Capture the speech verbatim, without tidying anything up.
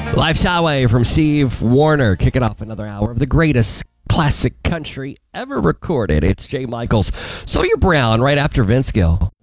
Life's Highway from Steve Wariner, kicking off another hour of the greatest classic country ever recorded. It's Jay Michaels, Sawyer Brown, right after Vince Gill.